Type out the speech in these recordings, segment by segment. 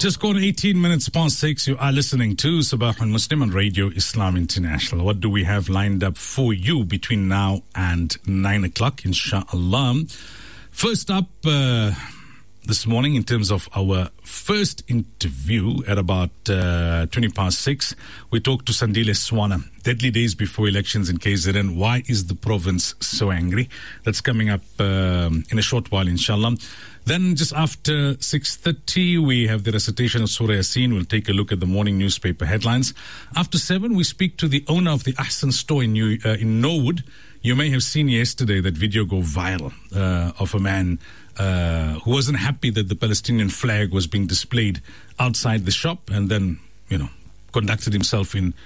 Just gone 18 minutes past 6. You are listening to Sabah al Muslim on Radio Islam International. What do we have lined up for you between now and 9 o'clock, inshallah? First up, this morning, in terms of our first interview at about 20 past 6, we talked to Sandile Swana. Deadly days before elections in KZN. Why is the province so angry? That's coming up in a short while, inshallah. Then just after 6:30, we have the recitation of Surah Yasin. We'll take a look at the morning newspaper headlines. After 7, we speak to the owner of the Ahsan store in Norwood. You may have seen yesterday that video go viral of a man who wasn't happy that the Palestinian flag was being displayed outside the shop, and then, conducted himself in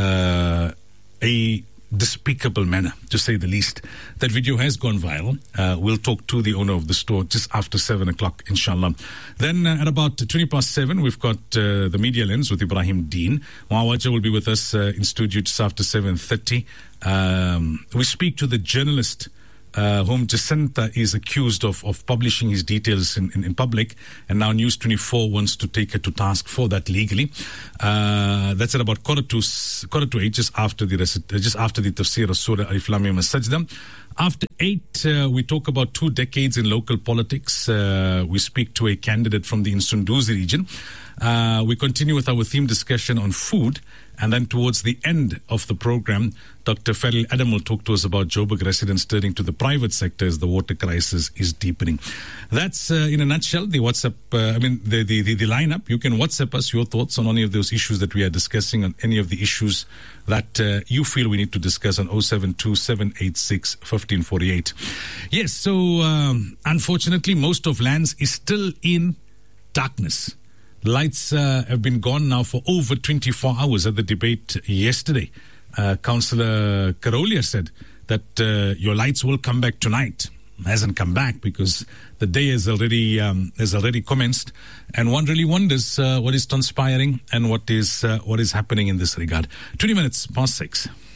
a despicable manner, to say the least. That video has gone viral. We'll talk to the owner of the store just after 7 o'clock, inshallah. Then at about 20 past 7, we've got the Media Lens with Ibrahim Deen. Muawaja will be with us in studio just after 7:30. We speak to the journalist whom Jacinta is accused of publishing his details in public, and now News 24 wants to take her to task for that legally. That's at about quarter to 8, just after the tafsir of Surah Alif Lam Mim As-Sajda. After 8, we talk about 2 decades in local politics. We speak to a candidate from the Insunduzi region. We continue with our theme discussion on food. And then towards the end of the program, Dr. Feril Adam will talk to us about Joburg residents turning to the private sector as the water crisis is deepening. That's, in a nutshell, the WhatsApp, the lineup. You can WhatsApp us your thoughts on any of those issues that we are discussing, on any of the issues that you feel we need to discuss on 072-786-1548. Yes, so unfortunately, most of Lands is still in darkness. Lights have been gone now for over 24 hours. At the debate yesterday, Councillor Karolia said that your lights will come back tonight. Hasn't come back because the day has already commenced, and one really wonders what is transpiring and what is happening in this regard. 20 minutes past 6.